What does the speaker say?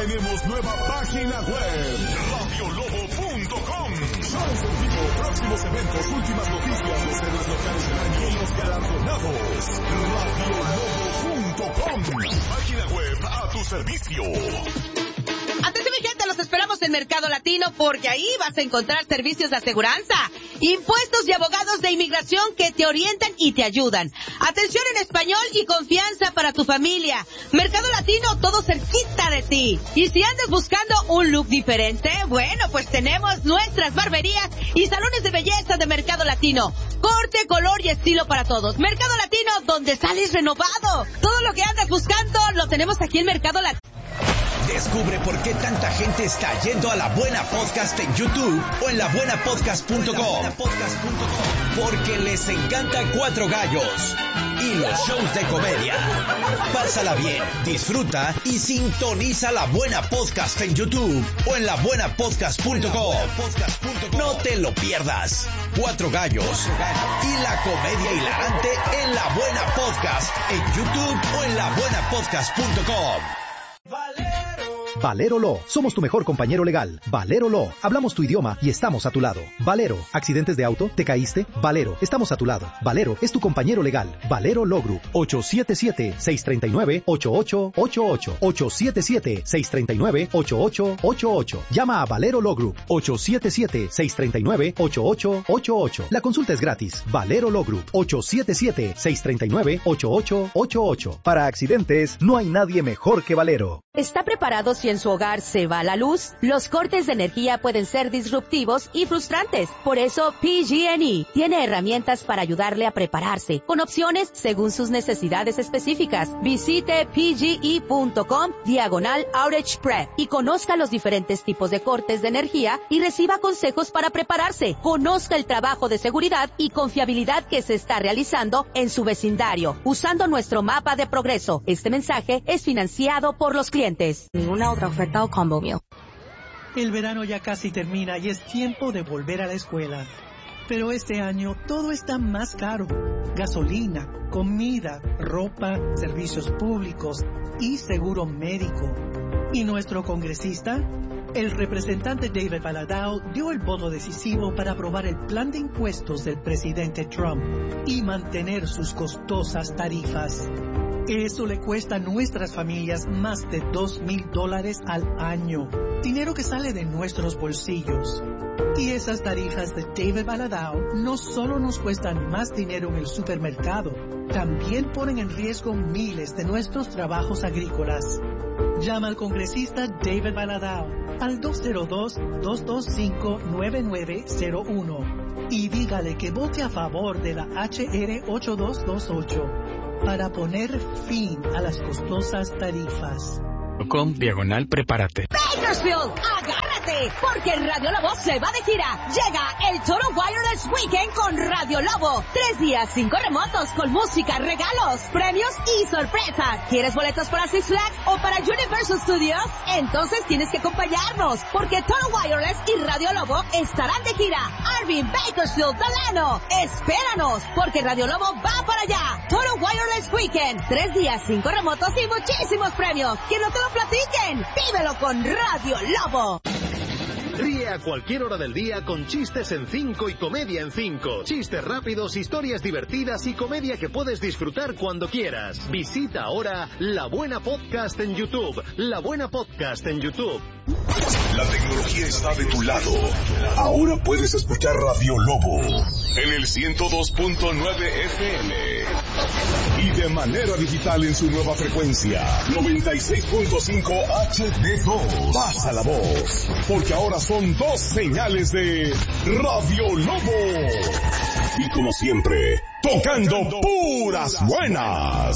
tenemos nueva página web, radiolobo.com. Shows en vivo, próximos eventos, últimas noticias, los héroes locales del año y los galardonados. radiolobo.com. Página web a tu servicio. Atención mi gente, los esperamos en Mercado Latino porque ahí vas a encontrar servicios de aseguranza, impuestos y abogados de inmigración que te orientan y te ayudan. Atención en español y confianza para tu familia. Mercado Latino, todo cerquita de ti. Y si andas buscando un look diferente, bueno, pues tenemos nuestras barberías y salones de belleza de Mercado Latino. Corte, color y estilo para todos. Mercado Latino, donde sales renovado. Todo lo que andas buscando lo tenemos aquí en Mercado Latino. Descubre por qué tanta gente está yendo a La Buena Podcast en YouTube o en labuenapodcast.com. Porque les encantan Cuatro Gallos y los shows de comedia. Pásala bien, disfruta y sintoniza La Buena Podcast en YouTube o en labuenapodcast.com. No te lo pierdas. Cuatro Gallos y la comedia hilarante en La Buena Podcast en YouTube o en labuenapodcast.com. Valero Law, somos tu mejor compañero legal. Valero Law, hablamos tu idioma y estamos a tu lado. Valero, accidentes de auto, ¿te caíste? Valero, estamos a tu lado. Valero es tu compañero legal. Valero Law Group, 877-639-8888. 877-639-8888. Llama a Valero Law Group, 877-639-8888. La consulta es gratis. Valero Law Group, 877-639-8888. Para accidentes, no hay nadie mejor que Valero. ¿Está preparado si en su hogar se va la luz? Los cortes de energía pueden ser disruptivos y frustrantes. Por eso, PG&E tiene herramientas para ayudarle a prepararse, con opciones según sus necesidades específicas. Visite pge.com/outage prep y conozca los diferentes tipos de cortes de energía y reciba consejos para prepararse. Conozca el trabajo de seguridad y confiabilidad que se está realizando en su vecindario, usando nuestro mapa de progreso. Este mensaje es financiado por los clientes. Ninguna otra oferta o combo meal. El verano ya casi termina y es tiempo de volver a la escuela. Pero este año todo está más caro. Gasolina, comida, ropa, servicios públicos y seguro médico. ¿Y nuestro congresista? El representante David Valadao dio el voto decisivo para aprobar el plan de impuestos del presidente Trump y mantener sus costosas tarifas. Eso le cuesta a nuestras familias más de $2,000 al año, dinero que sale de nuestros bolsillos. Y esas tarifas de David Valadao no solo nos cuestan más dinero en el supermercado, también ponen en riesgo miles de nuestros trabajos agrícolas. Llama al congresista David Valadao al 202-225-9901 y dígale que vote a favor de la HR 8228 para poner fin a las costosas tarifas. /prepárate. Bakersfield, agárrate, porque Radio Lobo se va de gira. Llega el Total Wireless Weekend con Radio Lobo. 3 días, 5 remotos con música, regalos, premios y sorpresas. ¿Quieres boletos para Six Flags o para Universal Studios? Entonces tienes que acompañarnos, porque Total Wireless y Radio Lobo estarán de gira. Arvin, Bakersfield, Delano, espéranos, porque Radio Lobo va para allá. Total Wireless Weekend, 3 días, 5 remotos y muchísimos premios. Que no te lo platiquen, vívelo con Radio Lobo. Ríe a cualquier hora del día con Chistes en 5 y Comedia en 5. Chistes rápidos, historias divertidas y comedia que puedes disfrutar cuando quieras. Visita ahora La Buena Podcast en YouTube. La Buena Podcast en YouTube. La tecnología está de tu lado. Ahora puedes escuchar Radio Lobo en el 102.9 FM y de manera digital en su nueva frecuencia 96.5 HD2. Pasa la voz, porque ahora son 2 señales de Radio Lobo. Y como siempre, tocando puras buenas.